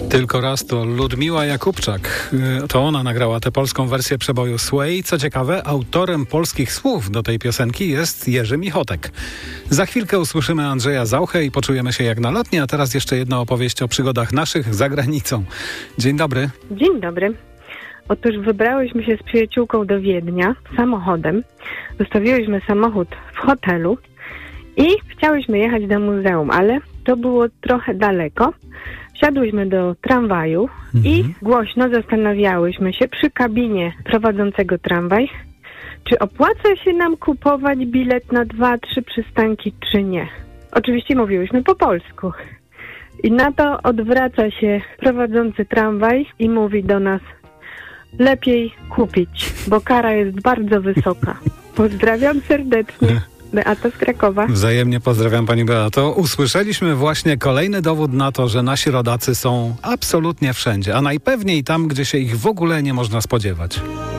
Tylko raz to Ludmiła Jakubczak. To ona nagrała tę polską wersję przeboju Sway. Co ciekawe, autorem polskich słów do tej piosenki jest Jerzy Michotek. Za chwilkę usłyszymy Andrzeja Zauchę i poczujemy się jak na lotnie, a teraz jeszcze jedna opowieść o przygodach naszych za granicą. Dzień dobry. Dzień dobry. Otóż wybrałyśmy się z przyjaciółką do Wiednia samochodem. Zostawiłyśmy samochód w hotelu i chciałyśmy jechać do muzeum, ale to było trochę daleko. Wsiadłyśmy do tramwaju i głośno zastanawiałyśmy się przy kabinie prowadzącego tramwaj, czy opłaca się nam kupować bilet na 2-3 przystanki, czy nie. Oczywiście mówiłyśmy po polsku. I na to odwraca się prowadzący tramwaj i mówi do nas: lepiej kupić, bo kara jest bardzo wysoka. Pozdrawiam serdecznie. Beata z Krakowa. Wzajemnie pozdrawiam pani Beato. Usłyszeliśmy właśnie kolejny dowód na to, że nasi rodacy są absolutnie wszędzie, a najpewniej tam, gdzie się ich w ogóle nie można spodziewać.